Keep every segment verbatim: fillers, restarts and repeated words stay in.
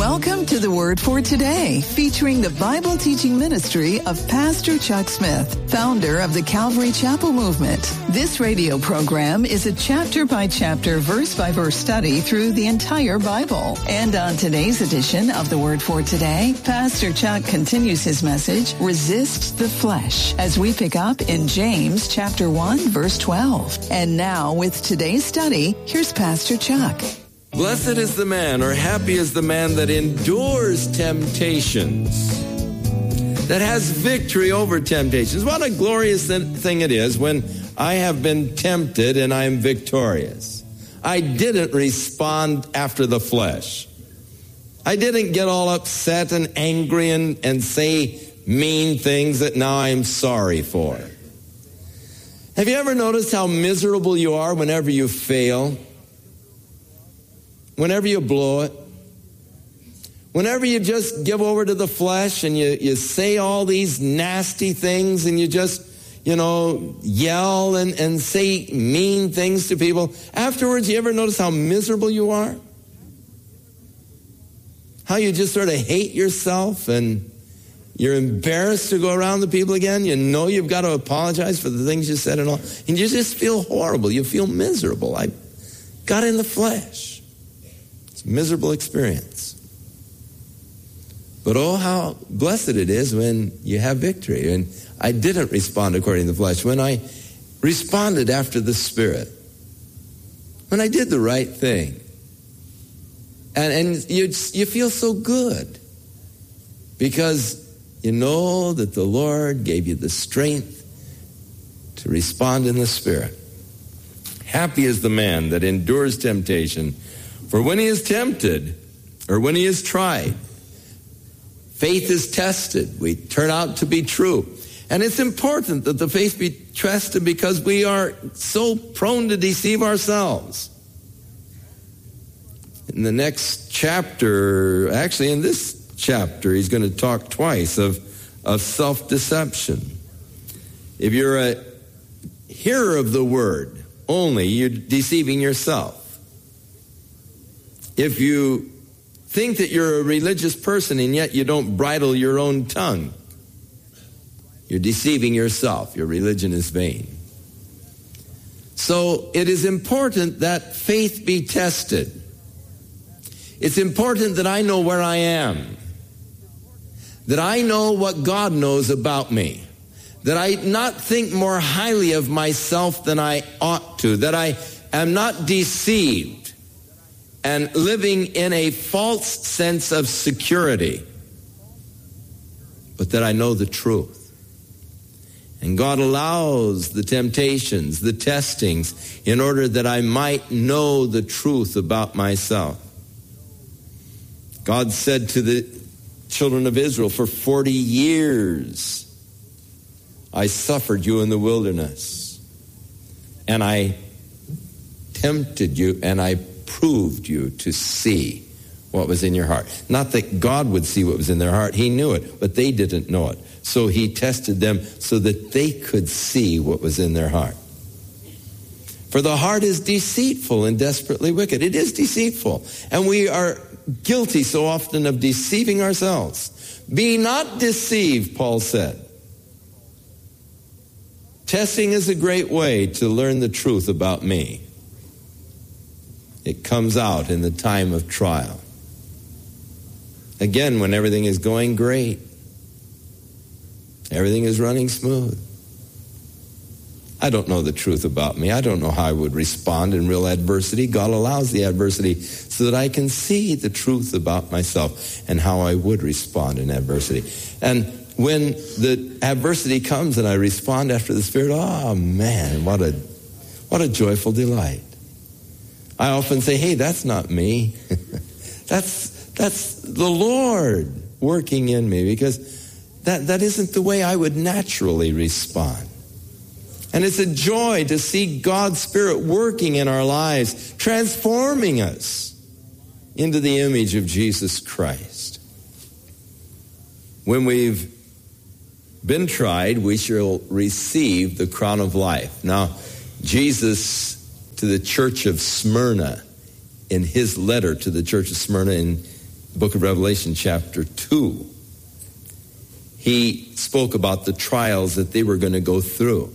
Welcome to the Word for Today, featuring the Bible teaching ministry of Pastor Chuck Smith, founder of the Calvary Chapel Movement. This radio program is a chapter-by-chapter, verse-by-verse study through the entire Bible. And on today's edition of the Word for Today, Pastor Chuck continues his message, Resist the Flesh, as we pick up in James chapter one, verse twelve. And now, with today's study, here's Pastor Chuck. Blessed is the man, or happy is the man that endures temptations, that has victory over temptations. What a glorious thing it is when I have been tempted and I am victorious. I didn't respond after the flesh. I didn't get all upset and angry and, and say mean things that now I'm sorry for. Have you ever noticed how miserable you are whenever you fail? Whenever you blow it, whenever you just give over to the flesh and you, you say all these nasty things and you just, you know, yell and, and say mean things to people, afterwards, you ever notice how miserable you are? How you just sort of hate yourself and you're embarrassed to go around the people again. You know you've got to apologize for the things you said and all. And you just feel horrible. You feel miserable. I got in the flesh. Miserable experience. But oh, how blessed it is when you have victory. And I didn't respond according to the flesh. When I responded after the Spirit. When I did the right thing. And, and you, you feel so good. Because you know that the Lord gave you the strength to respond in the Spirit. Happy is the man that endures temptation. For when he is tempted, or when he is tried, faith is tested. We turn out to be true. And it's important that the faith be tested because we are so prone to deceive ourselves. In the next chapter, actually in this chapter, he's going to talk twice of, of self-deception. If you're a hearer of the word only, you're deceiving yourself. If you think that you're a religious person and yet you don't bridle your own tongue, you're deceiving yourself. Your religion is vain. So it is important that faith be tested. It's important that I know where I am, that I know what God knows about me, that I not think more highly of myself than I ought to, that I am not deceived and living in a false sense of security, but that I know the truth. And God allows the temptations, the testings, in order that I might know the truth about myself. God said to the children of Israel, for forty years I suffered you in the wilderness, and I tempted you, and I proved you to see what was in your heart. Not that God would see what was in their heart. He knew it, but they didn't know it. So he tested them so that they could see what was in their heart. For the heart is deceitful and desperately wicked. It is deceitful. And we are guilty so often of deceiving ourselves. Be not deceived, Paul said. Testing is a great way to learn the truth about me. It comes out in the time of trial. Again, when everything is going great, everything is running smooth. I don't know the truth about me. I don't know how I would respond in real adversity. God allows the adversity so that I can see the truth about myself and how I would respond in adversity. And when the adversity comes and I respond after the Spirit, oh man, what a what a joyful delight. I often say, hey, that's not me. that's that's the Lord working in me, because that, that isn't the way I would naturally respond. And it's a joy to see God's Spirit working in our lives, transforming us into the image of Jesus Christ. When we've been tried, we shall receive the crown of life. Now, Jesus, to the church of Smyrna, in his letter to the church of Smyrna in book of Revelation chapter two, he spoke about the trials that they were going to go through.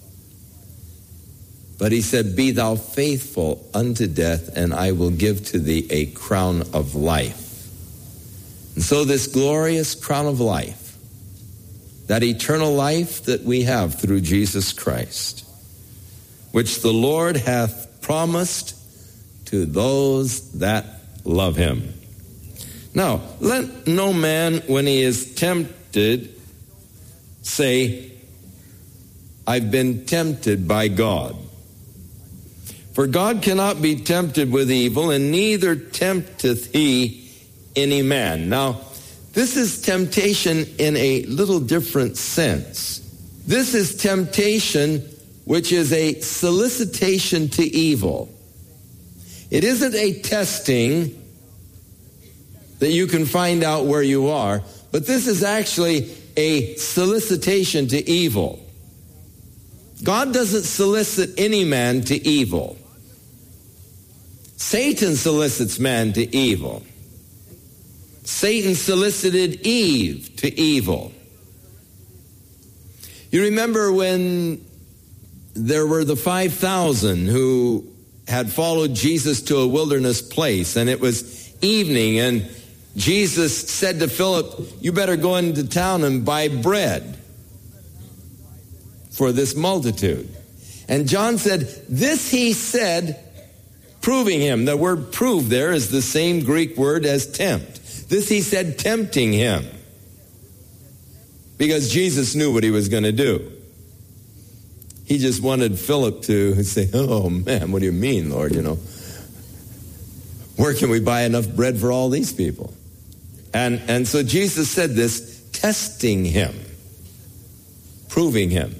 But he said, be thou faithful unto death, and I will give to thee a crown of life. And so this glorious crown of life, that eternal life that we have through Jesus Christ, which the Lord hath promised to those that love him. Now, let no man, when he is tempted, say, I've been tempted by God. For God cannot be tempted with evil, and neither tempteth he any man. Now, this is temptation in a little different sense. This is temptation which is a solicitation to evil. It isn't a testing that you can find out where you are, but this is actually a solicitation to evil. God doesn't solicit any man to evil. Satan solicits man to evil. Satan solicited Eve to evil. You remember when there were the five thousand who had followed Jesus to a wilderness place, and it was evening, and Jesus said to Philip, you better go into town and buy bread for this multitude. And John said, this he said, proving him. The word prove there is the same Greek word as tempt. This he said, tempting him. Because Jesus knew what he was going to do. He just wanted Philip to say, oh man, what do you mean, Lord? You know, where can we buy enough bread for all these people? And, and so Jesus said this, testing him, proving him.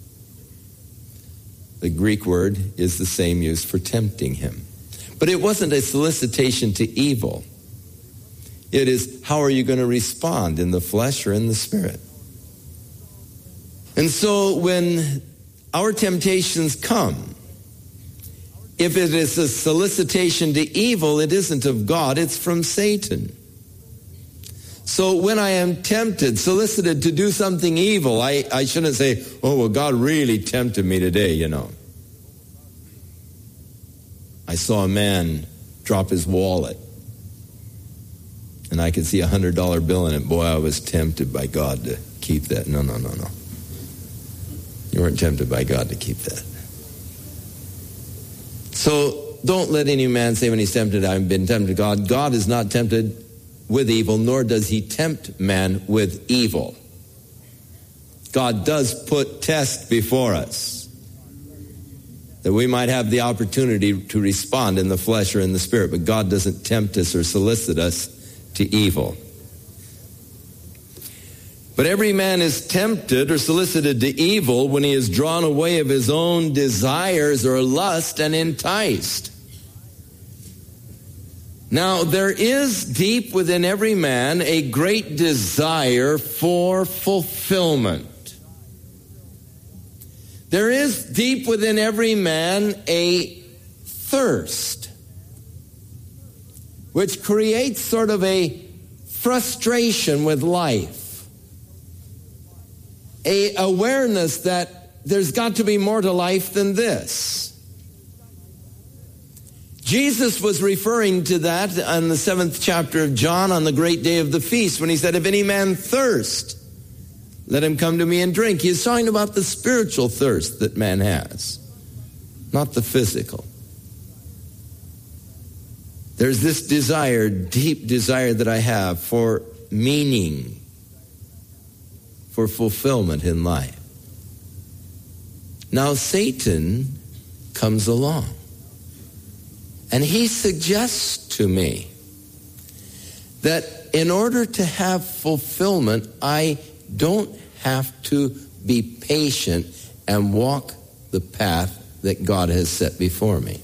The Greek word is the same used for tempting him. But it wasn't a solicitation to evil. It is, how are you going to respond, in the flesh or in the spirit? And so when our temptations come, if it is a solicitation to evil, it isn't of God, it's from Satan. So when I am tempted, solicited to do something evil, I, I shouldn't say, oh, well, God really tempted me today, you know. I saw a man drop his wallet, and I could see a one hundred dollar bill in it. Boy, I was tempted by God to keep that. No, no, no, no. You weren't tempted by God to keep that. So don't let any man say when he's tempted, I've been tempted. God, God is not tempted with evil, nor does he tempt man with evil. God does put tests before us that we might have the opportunity to respond in the flesh or in the spirit, but God doesn't tempt us or solicit us to evil. But every man is tempted or solicited to evil when he is drawn away of his own desires or lust and enticed. Now, there is deep within every man a great desire for fulfillment. There is deep within every man a thirst, which creates sort of a frustration with life, a awareness that there's got to be more to life than this. Jesus was referring to that in the seventh chapter of John on the great day of the feast when he said, if any man thirst, let him come to me and drink. He is talking about the spiritual thirst that man has, not the physical. There's this desire, deep desire that I have for meaning, for fulfillment in life. Now Satan comes along, and he suggests to me that in order to have fulfillment, I don't have to be patient and walk the path that God has set before me.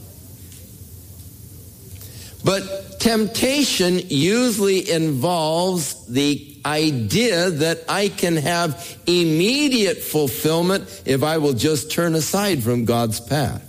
But temptation usually involves the idea that I can have immediate fulfillment if I will just turn aside from God's path.